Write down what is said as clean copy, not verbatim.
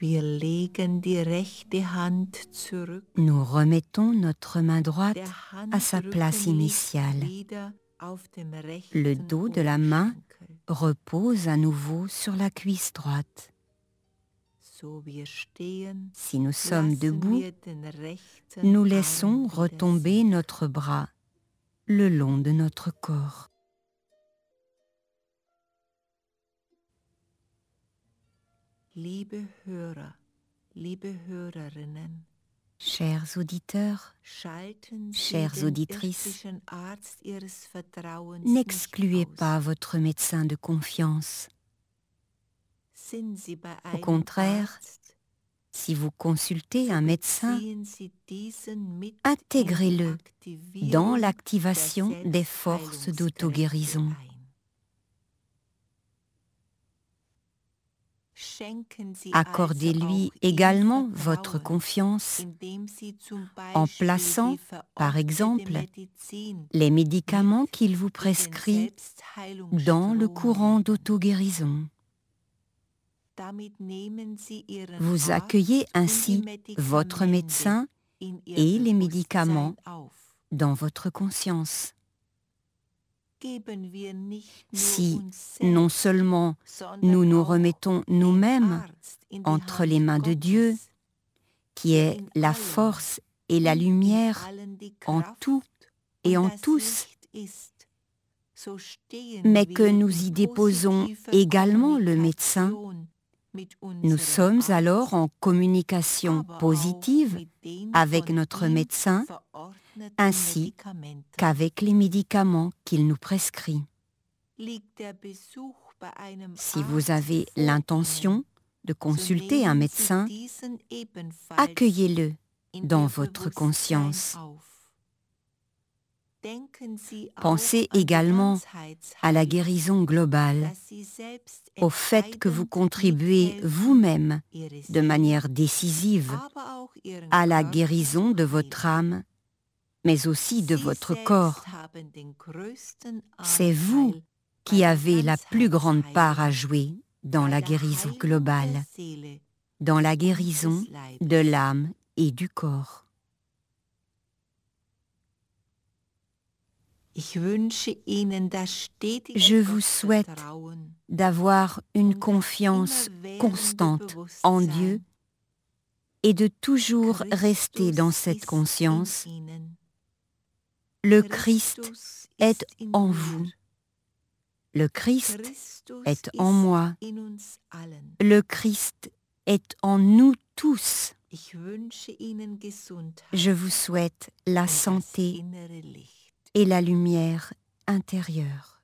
Nous remettons notre main droite à sa place initiale. Le dos de la main repose à nouveau sur la cuisse droite. Si nous sommes debout, nous laissons retomber notre bras le long de notre corps. Chers auditeurs, chères auditrices, n'excluez pas votre médecin de confiance. Au contraire, si vous consultez un médecin, intégrez-le dans l'activation des forces d'auto-guérison. Accordez-lui également votre confiance en plaçant, par exemple, les médicaments qu'il vous prescrit dans le courant d'auto-guérison. Vous accueillez ainsi votre médecin et les médicaments dans votre conscience. Si non seulement nous nous remettons nous-mêmes entre les mains de Dieu, qui est la force et la lumière en tout et en tous, mais que nous y déposons également le médecin, nous sommes alors en communication positive avec notre médecin ainsi qu'avec les médicaments qu'il nous prescrit. Si vous avez l'intention de consulter un médecin, accueillez-le dans votre conscience. Pensez également à la guérison globale, au fait que vous contribuez vous-même de manière décisive à la guérison de votre âme, mais aussi de votre corps. C'est vous qui avez la plus grande part à jouer dans la guérison globale, dans la guérison de l'âme et du corps. Je vous souhaite d'avoir une confiance constante en Dieu et de toujours rester dans cette conscience. Le Christ est en vous. Le Christ est en moi. Le Christ est en nous tous. Je vous souhaite la santé et la lumière intérieure.